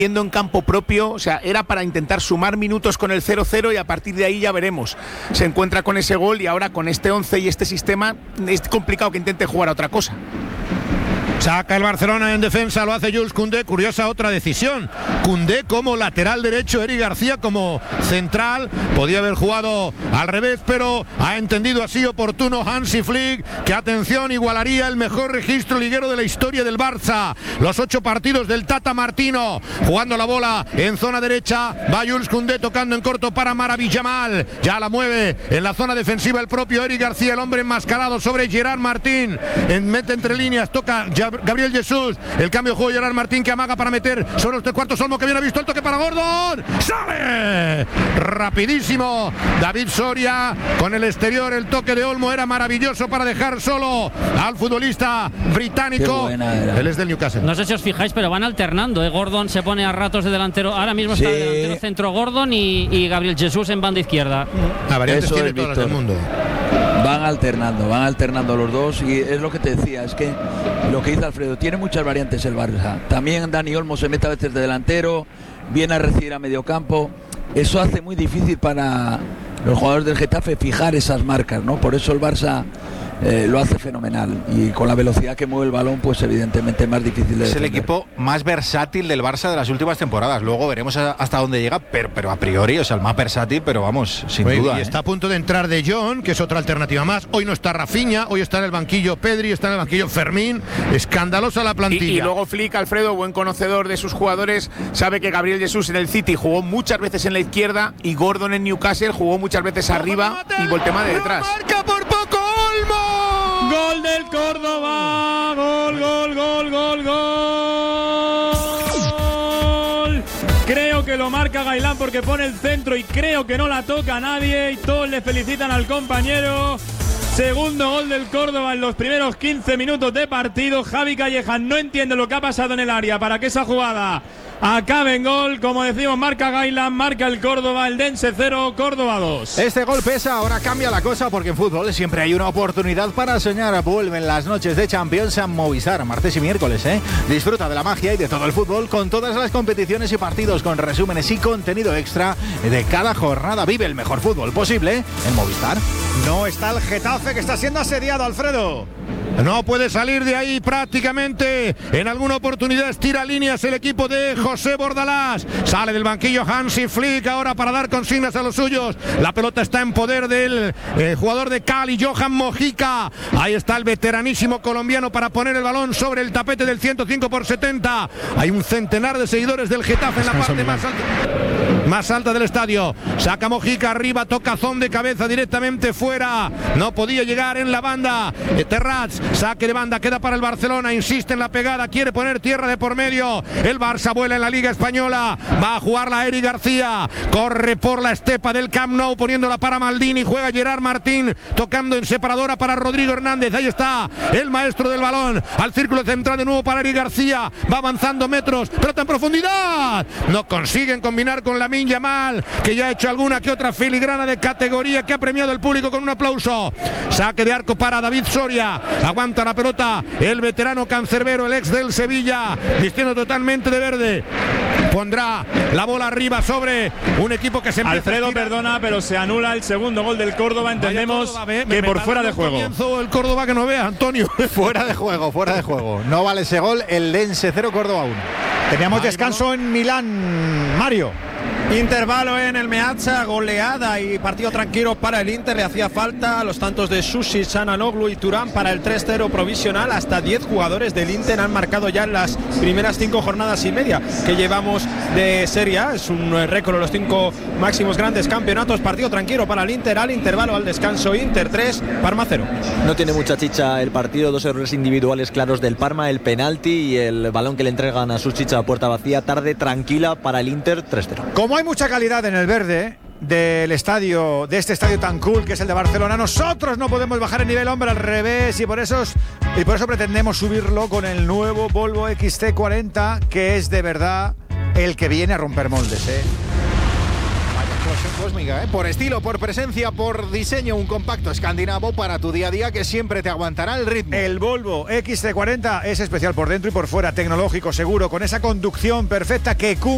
en campo propio, o sea, era para intentar sumar minutos con el 0-0 y a partir de ahí ya veremos. Se encuentra con ese gol y ahora con este 11 y este sistema es complicado que intente jugar a otra cosa. Saca el Barcelona en defensa, lo hace Jules Koundé. Curiosa otra decisión. Koundé como lateral derecho, Eric García como central. Podía haber jugado al revés, pero ha entendido así oportuno Hansi Flick, que atención, igualaría el mejor registro liguero de la historia del Barça. Los 8 partidos del Tata Martino, jugando la bola en zona derecha. Va Jules Koundé tocando en corto para Maravillamal. Ya la mueve en la zona defensiva el propio Eric García, el hombre enmascarado sobre Gerard Martín. Mete entre líneas, toca Gabriel Jesús, el cambio de juego Gerard Martín, que amaga para meter sobre los 3/4 Olmo, que viene visto el toque para Gordon, ¡sale! Rapidísimo David Soria con el exterior, el toque de Olmo era maravilloso para dejar solo al futbolista británico. Él es del Newcastle. No sé si os fijáis, pero van alternando, Gordon se pone a ratos de delantero, ahora mismo está de delantero centro Gordon y Gabriel Jesús en banda izquierda. La variante tiene todas las del mundo. Van alternando los dos, y es lo que te decía, es que lo que dice Alfredo, tiene muchas variantes el Barça. También Dani Olmo se mete a veces de delantero, viene a recibir a medio campo. Eso hace muy difícil para los jugadores del Getafe fijar esas marcas, ¿no? Por eso el Barça lo hace fenomenal, y con la velocidad que mueve el balón, pues evidentemente es más difícil de defender. Es el equipo más versátil del Barça de las últimas temporadas. Luego veremos hasta dónde llega, pero a priori, o sea, el más versátil, pero vamos, sin duda. Y está a punto de entrar De Jong, que es otra alternativa más. Hoy no está Rafinha, hoy está en el banquillo Pedri, está en el banquillo Fermín. Escandalosa la plantilla. Y luego Flick, Alfredo, buen conocedor de sus jugadores, sabe que Gabriel Jesús en el City jugó muchas veces en la izquierda y Gordon en Newcastle jugó muchas veces arriba y Voltema de detrás. ¡Marca por poco Olmo! Gol del Córdoba, gol. Creo que lo marca Gailán porque pone el centro y creo que no la toca a nadie y todos le felicitan al compañero. Segundo gol del Córdoba en los primeros 15 minutos de partido. Javi Calleja no entiende lo que ha pasado en el área para que esa jugada acabe en gol. Como decimos, marca Gailán, marca el Córdoba, el Dense 0, Córdoba 2. Este gol pesa, ahora cambia la cosa porque en fútbol siempre hay una oportunidad para soñar. Vuelven las noches de Champions a Movistar, martes y miércoles, ¿eh? Disfruta de la magia y de todo el fútbol con todas las competiciones y partidos, con resúmenes y contenido extra de cada jornada. Vive el mejor fútbol posible en Movistar. No está el Getafe, que está siendo asediado, Alfredo. No puede salir de ahí prácticamente. En alguna oportunidad estira líneas el equipo de José Bordalás. Sale del banquillo Hansi Flick ahora para dar consignas a los suyos. La pelota está en poder del jugador de Cali, Johan Mojica. Ahí está el veteranísimo colombiano para poner el balón sobre el tapete del 105/70. Hay un centenar de seguidores del Getafe en la parte más alta del estadio. Saca Mojica arriba, tocazón de cabeza directamente fuera. No podía llegar en la banda. Terrats, saque de banda, queda para el Barcelona. Insiste en la pegada, quiere poner tierra de por medio. El Barça vuela en la Liga Española. Va a jugarla Eric García. Corre por la estepa del Camp Nou poniéndola para Maldini. Juega Gerard Martín tocando en separadora para Rodrigo Hernández. Ahí está el maestro del balón. Al círculo central de nuevo para Eric García. Va avanzando metros, pelota en profundidad. No consiguen combinar con Lamine Yamal, que ya ha hecho alguna que otra filigrana de categoría que ha premiado el público con un aplauso. Saque de arco para David Soria. Aguanta la pelota el veterano cancerbero, el ex del Sevilla, vistiendo totalmente de verde. Pondrá la bola arriba sobre un equipo que se empieza. Alfredo, perdona, pero se anula el segundo gol del Córdoba. Entendemos que por fuera de juego. El Córdoba, que no vea, Antonio. Fuera de juego. No vale ese gol. El Dense 0, Córdoba 1. Teníamos descanso en Milán, Mario. Intervalo en el Meazza, goleada y partido tranquilo para el Inter. Le hacía falta los tantos de Susi, Çalhanoğlu y Turán para el 3-0 provisional. Hasta 10 jugadores del Inter han marcado ya en las primeras 5 jornadas y media que llevamos de Serie A. Es un récord de los 5 máximos grandes campeonatos. Partido tranquilo para el Inter. Al intervalo, al descanso, Inter 3, Parma 0. No tiene mucha chicha el partido. 2 errores individuales claros del Parma, el penalti y el balón que le entregan a Susic a puerta vacía. Tarde tranquila para el Inter, 3-0. Como hay mucha calidad en el verde del estadio, de este estadio tan cool que es el de Barcelona, nosotros no podemos bajar el nivel, hombre, al revés, y por eso pretendemos subirlo con el nuevo Volvo XC40, que es de verdad el que viene a romper moldes, Cósmica, por estilo, por presencia, por diseño, un compacto escandinavo para tu día a día que siempre te aguantará el ritmo. El Volvo XC40 es especial por dentro y por fuera, tecnológico, seguro, con esa conducción perfecta que cumple